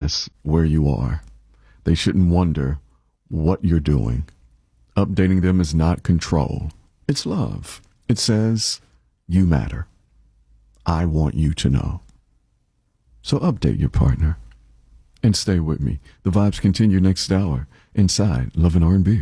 guess where you are. They shouldn't wonder what you're doing. Updating them is not control. It's love. It says, you matter. I want you to know. So update your partner. And stay with me. The vibes continue next hour inside Love and R&B.